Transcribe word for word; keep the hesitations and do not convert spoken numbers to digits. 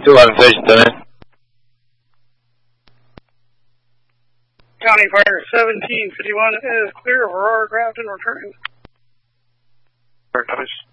two one station también. County Fire seventeen fifty-one is clear of Aurora Grafton returning. Perfect.